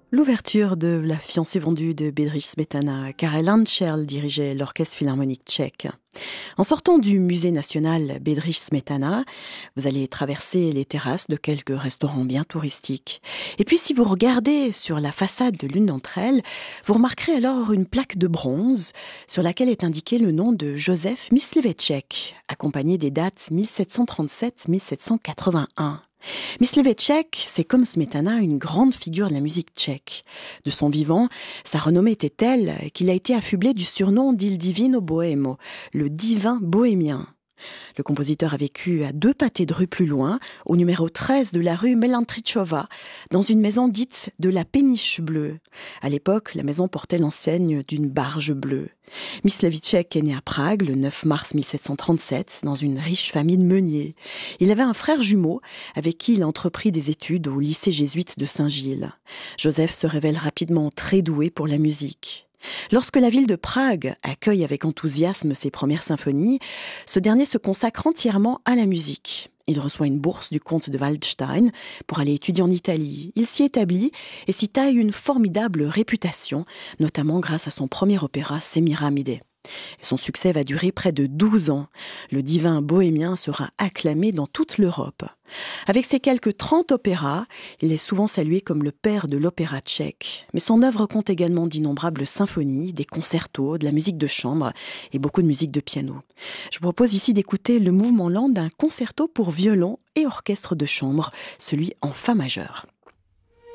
L'ouverture de La fiancée vendue de Bedřich Smetana, Karel Ančerl dirigeait l'orchestre philharmonique tchèque. En sortant du musée national Bedřich Smetana, vous allez traverser les terrasses de quelques restaurants bien touristiques. Et puis si vous regardez sur la façade de l'une d'entre elles, vous remarquerez alors une plaque de bronze sur laquelle est indiqué le nom de Josef Mysliveček, accompagné des dates 1737-1781. Mysliveček, c'est comme Smetana une grande figure de la musique tchèque. De son vivant, sa renommée était telle qu'il a été affublé du surnom d'Il Divino Boemo, le divin bohémien. Le compositeur a vécu à 2 pâtés de rue plus loin, au numéro 13 de la rue Melantrichova, dans une maison dite de la Péniche bleue. À l'époque, la maison portait l'enseigne d'une barge bleue. Mysliveček est né à Prague le 9 mars 1737 dans une riche famille de meuniers. Il avait un frère jumeau avec qui il a entrepris des études au lycée jésuite de Saint-Gilles. Joseph se révèle rapidement très doué pour la musique. Lorsque la ville de Prague accueille avec enthousiasme ses premières symphonies, ce dernier se consacre entièrement à la musique. Il reçoit une bourse du comte de Waldstein pour aller étudier en Italie. Il s'y établit et s'y taille une formidable réputation, notamment grâce à son premier opéra Sémiramide. Et son succès va durer près de 12 ans. Le divin bohémien sera acclamé dans toute l'Europe. Avec ses quelques 30 opéras, il est souvent salué comme le père de l'opéra tchèque. Mais son œuvre compte également d'innombrables symphonies, des concertos, de la musique de chambre et beaucoup de musique de piano. Je vous propose ici d'écouter le mouvement lent d'un concerto pour violon et orchestre de chambre, celui en fa majeur.